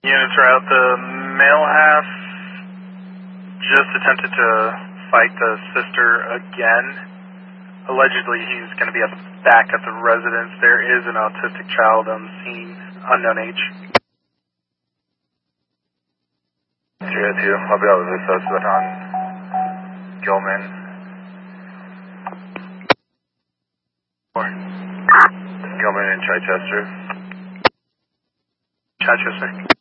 Units are out. The male half just attempted to fight the sister again. Allegedly, he's going to be back at the residence. There is an autistic child on the scene, unknown age. 302, I'll be out with the suspect on Gilman. Gilman and Chichester. Chichester.